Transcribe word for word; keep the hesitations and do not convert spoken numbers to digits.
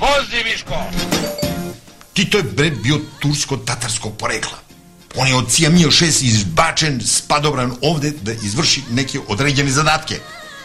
Vozi, Miško! Tito je bre bio tursko-tatarskog porekla. On je od Cija Mio šest izbačen s padobran ovde da izvrši neke određene zadatke.